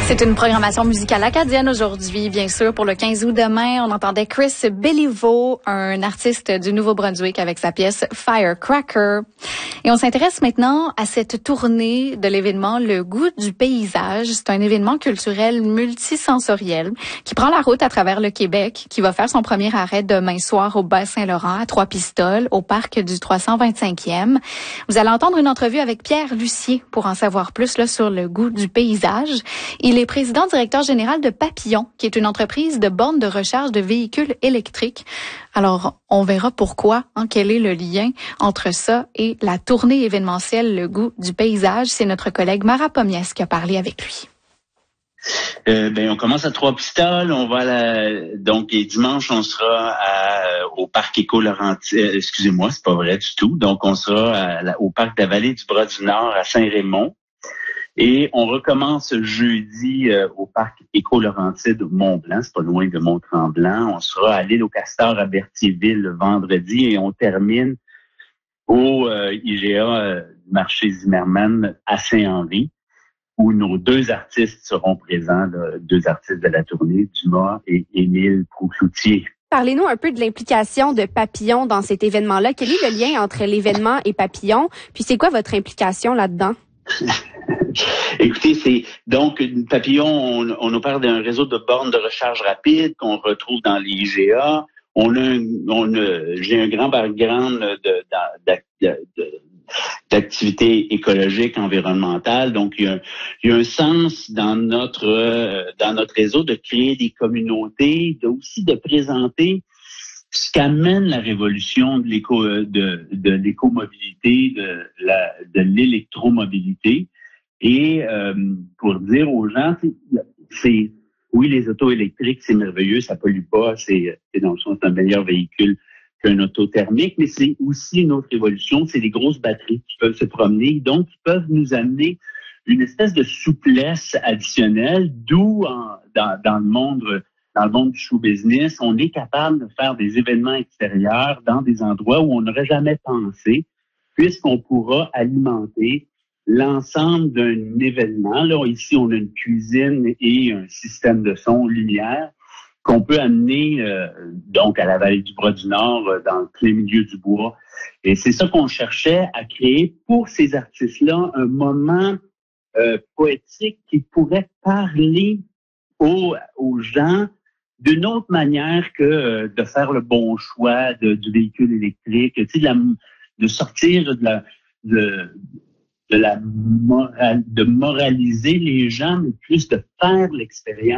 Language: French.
C'est une programmation musicale acadienne aujourd'hui, bien sûr. Pour le 15 août demain, on entendait Chris Béliveau, un artiste du Nouveau-Brunswick avec sa pièce Firecracker. Et on s'intéresse maintenant à cette tournée de l'événement Le Goût du paysage. C'est un événement culturel multisensoriel qui prend la route à travers le Québec, qui va faire son premier arrêt demain soir au Bas-Saint-Laurent, à Trois-Pistoles, au parc du 325e. Vous allez entendre une entrevue avec Pierre Lucier pour en savoir plus là, sur Le Goût du paysage. Il est président-directeur général de Papillon, qui est une entreprise de bornes de recharge de véhicules électriques. Alors, on verra pourquoi, quel est le lien entre ça et la tournée événementielle Le Goût du paysage. C'est notre collègue Mara Pomies qui a parlé avec lui. On commence à Trois-Pistoles, on va donc et dimanche on sera au parc Éco-Laurentide. Excusez-moi, c'est pas vrai du tout. Donc on sera au parc de la Vallée du Bras-du-Nord à Saint-Raymond. Et on recommence jeudi au parc Éco-Laurentide Mont-Blanc, c'est pas loin de Mont-Tremblant. On sera à l'île aux Castors à Berthierville le vendredi et on termine au IGA marché Zimmermann à Saint-Henri, où nos deux artistes seront présents, deux artistes de la tournée, Dumas et Émile Proulx-Cloutier. Parlez-nous un peu de l'implication de Papillon dans cet événement-là. Quel est le lien entre l'événement et Papillon? Puis c'est quoi votre implication là-dedans? Écoutez, c'est donc Papillon, on opère d'un réseau de bornes de recharge rapide qu'on retrouve dans les IGA. J'ai un grand background d'activité écologique, environnementale. Donc, il y a un sens dans notre réseau de créer des communautés, aussi de présenter ce qu'amène la révolution de l'écomobilité, de l'électromobilité. Et pour dire aux gens, oui, les autos électriques, c'est merveilleux, ça pollue pas, c'est dans le sens un meilleur véhicule qu'un auto thermique, mais c'est aussi une autre évolution, c'est des grosses batteries qui peuvent se promener, donc qui peuvent nous amener une espèce de souplesse additionnelle, d'où dans le monde du show business, on est capable de faire des événements extérieurs dans des endroits où on n'aurait jamais pensé, puisqu'on pourra alimenter l'ensemble d'un événement. Là, ici, on a une cuisine et un système de son, lumière, qu'on peut amener donc à la Vallée du Bras-du-Nord, dans le plein milieu du bois. Et c'est ça qu'on cherchait à créer pour ces artistes-là, un moment poétique qui pourrait parler aux gens d'une autre manière que de faire le bon choix du véhicule électrique, tu sais, de sortir de moraliser les gens, mais plus de faire l'expérience.